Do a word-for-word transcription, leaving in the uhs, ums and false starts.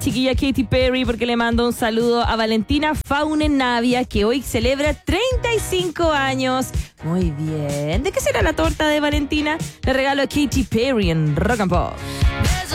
chiquilla Katy Perry, porque le mando un saludo a Valentina Faune Navia, que hoy celebra treinta y cinco años. Muy bien. ¿De qué será la torta de Valentina? Le regalo a Katy Perry en Rock and Pop.